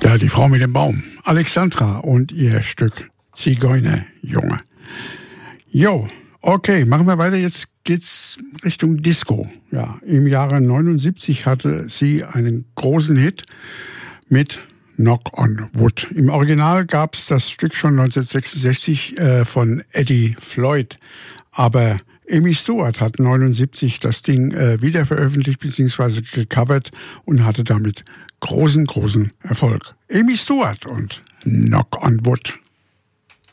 Ja, die Frau mit dem Baum. Alexandra und ihr Stück Zigeunerjunge. Jo, okay, machen wir weiter. Jetzt geht's Richtung Disco. Ja, im Jahre 79 hatte sie einen großen Hit mit Knock on Wood. Im Original gab's das Stück schon 1966 von Eddie Floyd, aber Amy Stewart hat 79 das Ding wieder veröffentlicht bzw. gecovert und hatte damit großen Erfolg. Amy Stewart und Knock on Wood.